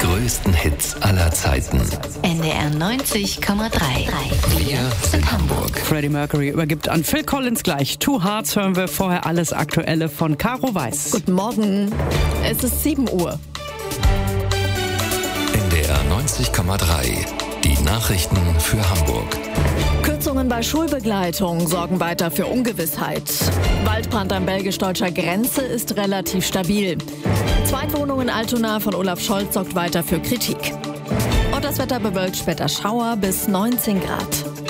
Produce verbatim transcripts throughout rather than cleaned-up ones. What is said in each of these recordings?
größten Hits aller Zeiten. N D R neunzig Komma drei. Wir sind Hamburg. Freddie Mercury übergibt an Phil Collins gleich. Two Hearts hören wir, vorher alles Aktuelle von Caro Weiß. Guten Morgen, es ist sieben Uhr. N D R neunzig Komma drei. Die Nachrichten für Hamburg. Kürzungen bei Schulbegleitung sorgen weiter für Ungewissheit. Waldbrand an belgisch-deutscher Grenze ist relativ stabil. Zweitwohnung in Altona von Olaf Scholz sorgt weiter für Kritik. Und das Wetter bewölkt, später Schauer bis neunzehn Grad.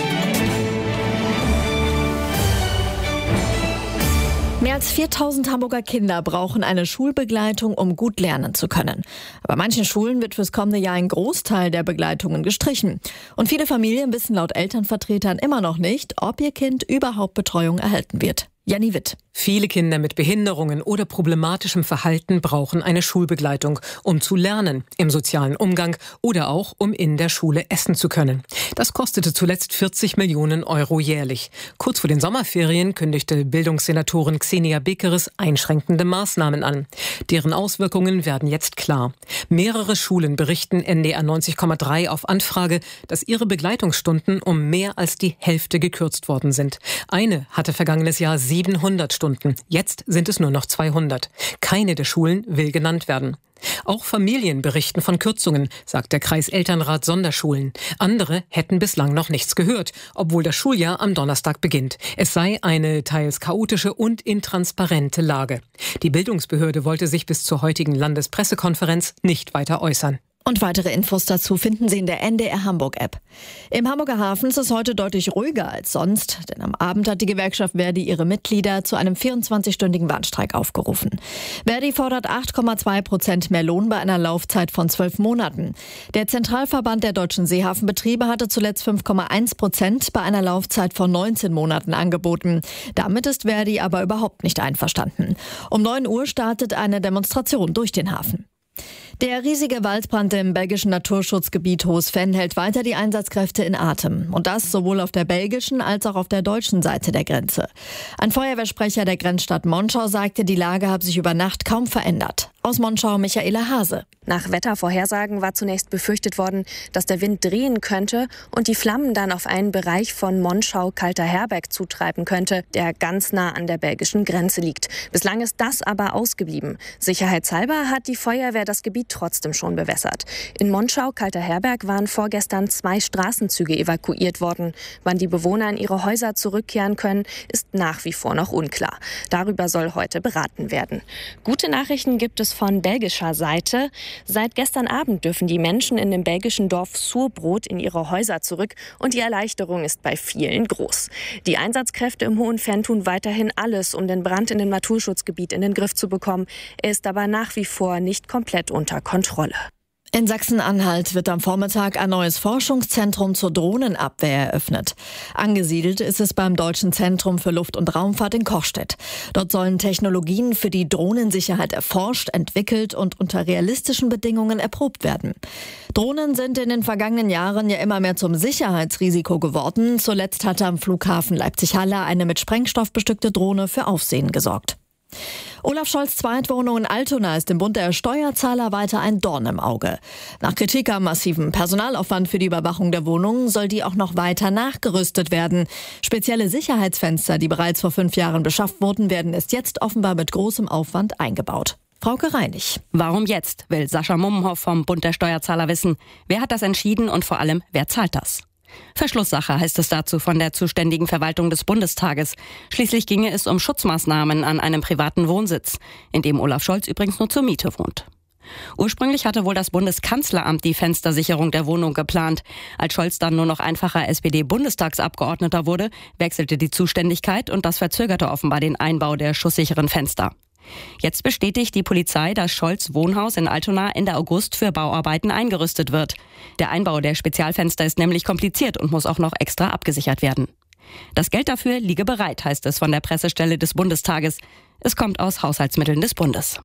Mehr als viertausend Hamburger Kinder brauchen eine Schulbegleitung, um gut lernen zu können. Aber manchen Schulen wird fürs kommende Jahr ein Großteil der Begleitungen gestrichen. Und viele Familien wissen laut Elternvertretern immer noch nicht, ob ihr Kind überhaupt Betreuung erhalten wird. Janni Witt. Viele Kinder mit Behinderungen oder problematischem Verhalten brauchen eine Schulbegleitung, um zu lernen, im sozialen Umgang oder auch, um in der Schule essen zu können. Das kostete zuletzt vierzig Millionen Euro jährlich. Kurz vor den Sommerferien kündigte Bildungssenatorin Xenia Bekeres einschränkende Maßnahmen an. Deren Auswirkungen werden jetzt klar. Mehrere Schulen berichten N D R neunzig Komma drei auf Anfrage, dass ihre Begleitungsstunden um mehr als die Hälfte gekürzt worden sind. Eine hatte vergangenes Jahr siebenhundert Stunden. Jetzt sind es nur noch zweihundert. Keine der Schulen will genannt werden. Auch Familien berichten von Kürzungen, sagt der Kreiselternrat Sonderschulen. Andere hätten bislang noch nichts gehört, obwohl das Schuljahr am Donnerstag beginnt. Es sei eine teils chaotische und intransparente Lage. Die Bildungsbehörde wollte sich bis zur heutigen Landespressekonferenz nicht weiter äußern. Und weitere Infos dazu finden Sie in der N D R Hamburg-App. Im Hamburger Hafen ist es heute deutlich ruhiger als sonst, denn am Abend hat die Gewerkschaft Verdi ihre Mitglieder zu einem vierundzwanzigstündigen Warnstreik aufgerufen. Verdi fordert acht Komma zwei Prozent mehr Lohn bei einer Laufzeit von zwölf Monaten. Der Zentralverband der deutschen Seehafenbetriebe hatte zuletzt fünf Komma eins Prozent bei einer Laufzeit von neunzehn Monaten angeboten. Damit ist Verdi aber überhaupt nicht einverstanden. Um neun Uhr startet eine Demonstration durch den Hafen. Der riesige Waldbrand im belgischen Naturschutzgebiet Hohes-Venn hält weiter die Einsatzkräfte in Atem. Und das sowohl auf der belgischen als auch auf der deutschen Seite der Grenze. Ein Feuerwehrsprecher der Grenzstadt Monschau sagte, die Lage habe sich über Nacht kaum verändert. Aus Monschau Michaela Hase. Nach Wettervorhersagen war zunächst befürchtet worden, dass der Wind drehen könnte und die Flammen dann auf einen Bereich von Monschau-Kalter-Herberg zutreiben könnte, der ganz nah an der belgischen Grenze liegt. Bislang ist das aber ausgeblieben. Sicherheitshalber hat die Feuerwehr das Gebiet trotzdem schon bewässert. In Monschau-Kalter-Herberg waren vorgestern zwei Straßenzüge evakuiert worden. Wann die Bewohner in ihre Häuser zurückkehren können, ist nach wie vor noch unklar. Darüber soll heute beraten werden. Gute Nachrichten gibt es von belgischer Seite. Seit gestern Abend dürfen die Menschen in dem belgischen Dorf Surbrot in ihre Häuser zurück und die Erleichterung ist bei vielen groß. Die Einsatzkräfte im Hohen-Venn tun weiterhin alles, um den Brand in dem Naturschutzgebiet in den Griff zu bekommen. Er ist aber nach wie vor nicht komplett unter Kontrolle. In Sachsen-Anhalt wird am Vormittag ein neues Forschungszentrum zur Drohnenabwehr eröffnet. Angesiedelt ist es beim Deutschen Zentrum für Luft- und Raumfahrt in Kochstedt. Dort sollen Technologien für die Drohnensicherheit erforscht, entwickelt und unter realistischen Bedingungen erprobt werden. Drohnen sind in den vergangenen Jahren ja immer mehr zum Sicherheitsrisiko geworden. Zuletzt hatte am Flughafen Leipzig-Halle eine mit Sprengstoff bestückte Drohne für Aufsehen gesorgt. Olaf Scholz' Zweitwohnung in Altona ist im Bund der Steuerzahler weiter ein Dorn im Auge. Nach Kritik am massiven Personalaufwand für die Überwachung der Wohnung soll die auch noch weiter nachgerüstet werden. Spezielle Sicherheitsfenster, die bereits vor fünf Jahren beschafft wurden, werden erst jetzt offenbar mit großem Aufwand eingebaut. Frauke Reinig. Warum jetzt, will Sascha Mummenhoff vom Bund der Steuerzahler wissen. Wer hat das entschieden und vor allem, wer zahlt das? Verschlusssache heißt es dazu von der zuständigen Verwaltung des Bundestages. Schließlich ginge es um Schutzmaßnahmen an einem privaten Wohnsitz, in dem Olaf Scholz übrigens nur zur Miete wohnt. Ursprünglich hatte wohl das Bundeskanzleramt die Fenstersicherung der Wohnung geplant. Als Scholz dann nur noch einfacher S P D-Bundestagsabgeordneter wurde, wechselte die Zuständigkeit und das verzögerte offenbar den Einbau der schusssicheren Fenster. Jetzt bestätigt die Polizei, dass Scholz' Wohnhaus in Altona Ende August für Bauarbeiten eingerüstet wird. Der Einbau der Spezialfenster ist nämlich kompliziert und muss auch noch extra abgesichert werden. Das Geld dafür liege bereit, heißt es von der Pressestelle des Bundestages. Es kommt aus Haushaltsmitteln des Bundes.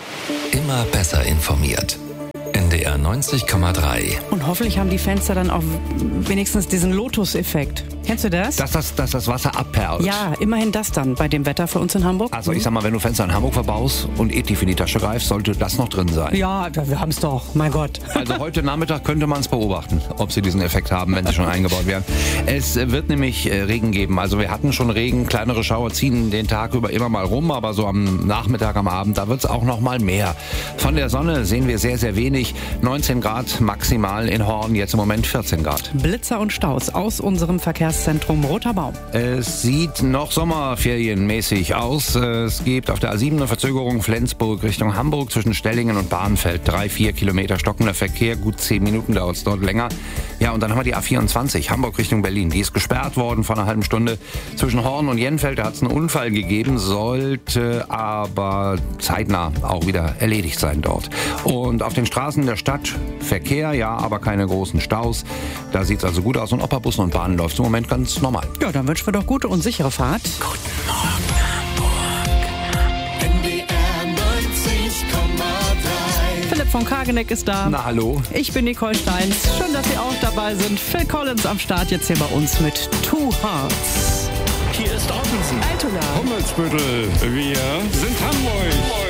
Immer besser informiert. N D R neunzig Komma drei. Und hoffentlich haben die Fenster dann auch wenigstens diesen Lotus-Effekt. Kennst du das? Dass das, dass das Wasser abperlt. Ja, immerhin das dann bei dem Wetter für uns in Hamburg. Also ich sag mal, wenn du Fenster in Hamburg verbaust und eh tief in die Tasche greifst, sollte das noch drin sein. Ja, wir haben es doch, mein Gott. Also heute Nachmittag könnte man es beobachten, ob sie diesen Effekt haben, wenn sie schon eingebaut werden. Es wird nämlich äh, Regen geben. Also wir hatten schon Regen, kleinere Schauer ziehen den Tag über immer mal rum, aber so am Nachmittag, am Abend, da wird es auch noch mal mehr. Von der Sonne sehen wir sehr, sehr wenig. neunzehn Grad maximal in Horn, jetzt im Moment vierzehn Grad. Blitzer und Staus aus unserem Verkehrszentrum Roter Baum. Es sieht noch sommerferienmäßig aus. Es gibt auf der A sieben eine Verzögerung Flensburg Richtung Hamburg zwischen Stellingen und Bahnfeld. Drei, vier Kilometer stockender Verkehr, gut zehn Minuten dauert es dort länger. Ja, und dann haben wir die A vierundzwanzig, Hamburg Richtung Berlin. Die ist gesperrt worden vor einer halben Stunde. Zwischen Horn und Jenfeld, da hat es einen Unfall gegeben, sollte aber zeitnah auch wieder erledigt sein dort. Und auf den Straßen der Stadt Verkehr, ja, aber keine großen Staus. Da sieht es also gut aus und ob bei Bussen und Bahnen läuft es im Moment ganz normal. Ja, dann wünschen wir doch gute und sichere Fahrt. Guten Morgen Hamburg. N D R neunzig Komma drei. Philipp von Kageneck ist da. Na, hallo. Ich bin Nicole Steins. Schön, dass Sie auch dabei sind. Phil Collins am Start jetzt hier bei uns mit Two Hearts. Hier ist Ottensen. Altona. Hummelsbüttel. Wir sind Hamburg.